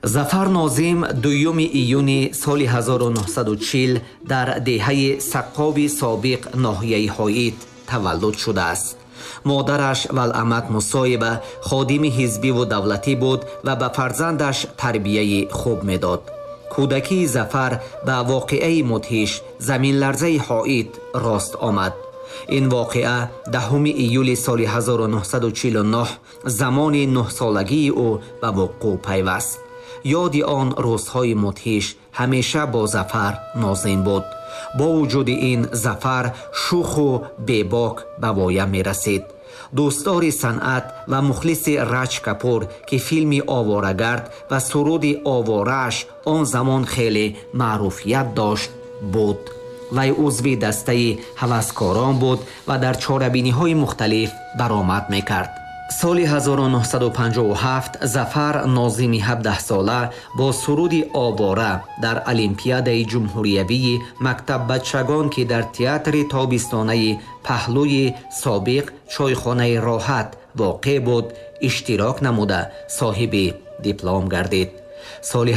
зафар нозим 2 июни соли 1940 дар деҳаи саққоби собиқ ноҳияи ҳоит таваллуд шудааст. модараш валъамат мусоиба ходими ҳизбиву давлатӣ буд ва ба фарзандаш тарбияи хуб медод. кӯдакии зафар ба воқеаи мудҳиш заминларзаи ҳоит рост омад. ин воқеа 10 июли соли 1949 замони 9-солагии ӯ ба вуқӯъ пайваст. ёди он рӯзҳои мудҳиш ҳамеша бо зафар нозим буд. бо вуҷуди ин зафар шуху бебок ба воя мерасид. дӯстдори санъат ва мухлиси Раҷ Капур ки филми Оворагард ва суруди оворааш он замон хеле маъруфият дошт буд. вай узви дастаи ҳаваскорон буд ва дар чорабиниҳои мухталиф баромад мекард. соли 1957 зафар нозими 17-сола бо суруди овора дар олимпиадаи ҷумҳуриявии мактаббачагон ки дар театри тобистонаи паҳлӯи собиқ чойхонаи роҳат воқеъ буд иштирок намуда соҳиби диплом гардид. соли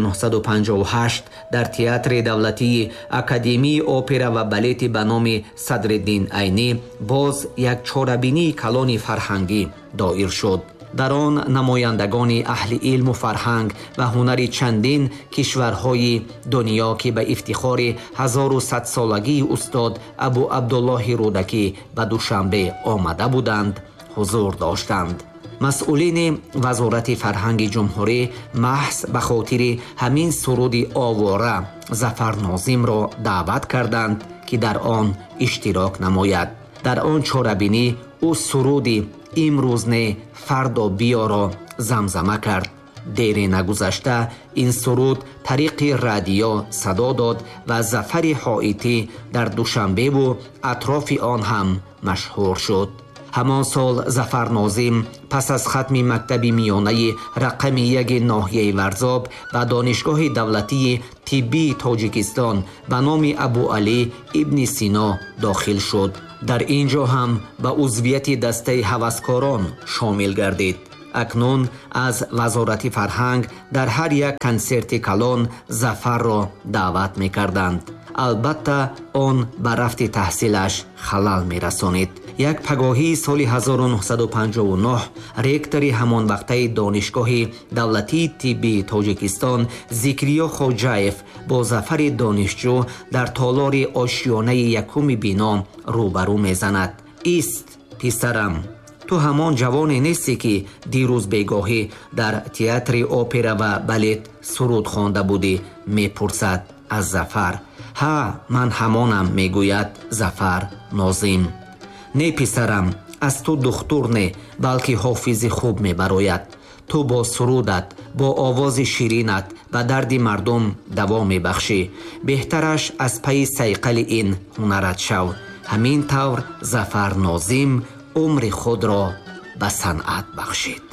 1958 дар театри давлатии академияи опера ва балети ба номи Садриддин Айнӣ боз як чорабинии калони фарҳангӣ доир шуд. дар он намояндагони аҳли илму фарҳанг ва ҳунари чандин кишварҳои дунё ки ба ифтихори 1100-солагии устод Абу Абдуллоҳи Рӯдакӣ ба Душанбе омада буданд ҳузур доштанд. масъулини вазорати фарҳанги ҷумҳурӣ маҳз ба хотири ҳамин суруди овора зафар нозимро даъват карданд ки дар он иштирок намояд. дар он чорабинӣ ӯ суруди имрӯз не фардо биёро замзама кард. дери нагузашта ин суруд тариқи радио садо дод ва зафари ҳоитӣ дар Душанбеву атрофи он ҳам машҳур шуд. ҳамон сол зафар нозим пас аз хатми мактаби миёнаи рақами 1 ноҳияи Варзоб ва донишгоҳи давлатии тиббии Тоҷикистон ба номи Абу Али ибни Сино дохил шуд. дар ин ҷо ҳам ба узвияти дастаи ҳаваскорон шомил гардид. акнун аз вазорати фарҳанг дар ҳар як консерти калон зафарро даъват мекарданд. албатта он ба рафти таҳсилаш халал мерасонид. як пагоҳии соли 1959 ректори ҳамонвақтаи донишгоҳи давлатии тиббии Тоҷикистон Зикриё Хоҷаев бо зафари донишҷӯ дар толори ошёнаи якуми бино рӯбарӯ мезанад. ист писарам, ту ҳамон ҷавоне нестӣ ки дирӯз бегоҳӣ дар театри опера ва балет суруд хонда будӣ? мепурсад аз зафар. ҳа, ман ҳамонам, мегӯяд зафар нозим. не писарам, аз ту духтур не, балки ҳофизи хуб мебарояд. ту бо сурудат, бо овози ширинат ба дарди мардум даво мебахшӣ. беҳтараш аз пайи сайқали ин ҳунарат шав. ҳамин тавр зафар нозим умри худро ба санъат бахшид.